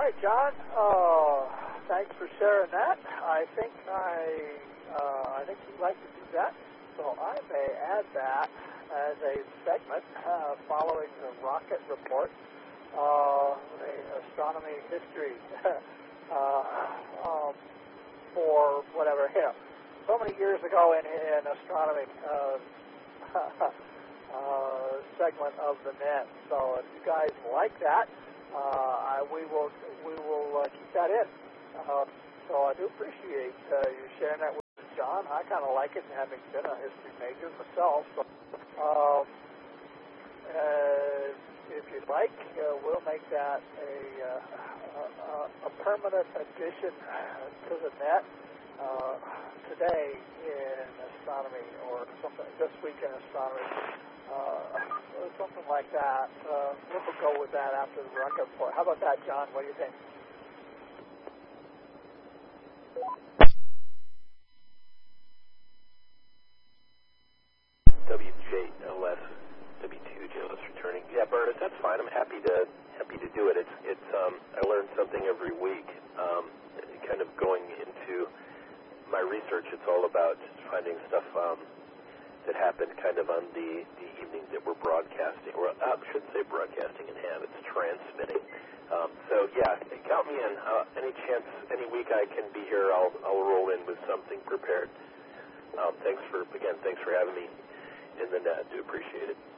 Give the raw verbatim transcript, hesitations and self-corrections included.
right, John. Uh, thanks for sharing that. I think I, uh, I think you'd like to do that, so I may add that as a segment uh, following the rocket report, uh, the astronomy history uh, um, for whatever. You know, so many years ago in, in astronomy. Uh, Uh, segment of the net. So if you guys like that, uh, I, we will we will uh, keep that in. Uh, so I do appreciate uh, you sharing that with John. I kind of like it, having been a history major myself. So, um, uh, if you'd like, uh, we'll make that a, uh, a, a permanent addition to the net uh, today in astronomy, or something this week in astronomy. Uh, something like that. Uh, we'll go with that after the rocket report. How about that, John? What do you think? W J L S, W two J L S returning. Yeah, Bernard, that's fine. I'm happy to happy to do it. It's it's. Um, I learn something every week. Um, kind of going into my research, it's all about finding stuff um, that happened kind of on the, the evening that we're broadcasting, or I shouldn't say broadcasting in ham, it's transmitting. Um, so yeah, count me in. Uh, any chance, any week I can be here, I'll I'll roll in with something prepared. Um, thanks for again, thanks for having me in the net. I do appreciate it.